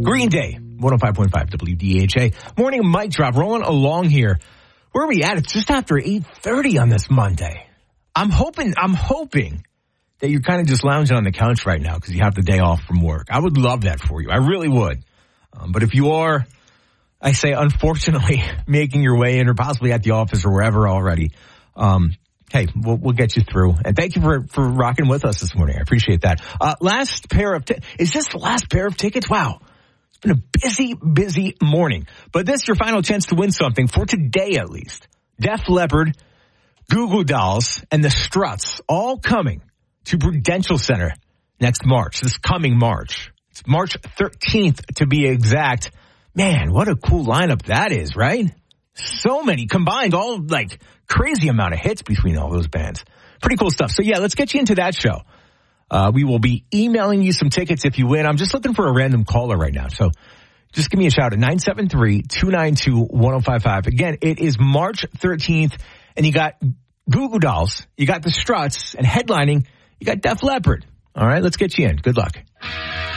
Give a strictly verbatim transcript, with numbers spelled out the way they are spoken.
Green Day, one oh five point five W D H A. Morning mic drop, rolling along here. Where are we at? It's just after eight thirty on this Monday. I'm hoping, I'm hoping that you're kind of just lounging on the couch right now because you have the day off from work. I would love that for you. I really would. Um, but if you are, I say, unfortunately, making your way in or possibly at the office or wherever already, um, hey, we'll, we'll get you through. And thank you for, for rocking with us this morning. I appreciate that. Uh, last pair of, t- is this the last pair of tickets? Wow. It's been a busy, busy morning. But this is your final chance to win something for today at least. Def Leppard, Goo Goo Dolls, and the Struts all coming to Prudential Center next March, this coming March. It's March thirteenth to be exact. Man, what a cool lineup that is, right? So many combined, all like crazy amount of hits between all those bands. Pretty cool stuff. So yeah, let's get you into that show. Uh, we will be emailing you some tickets if you win. I'm just looking for a random caller right now. So just give me a shout at nine seven three, two nine two, one oh five five. Again, it is March thirteenth and you got Goo Goo Dolls, you got the Struts, and headlining, you got Def Leppard. All right, let's get you in. Good luck.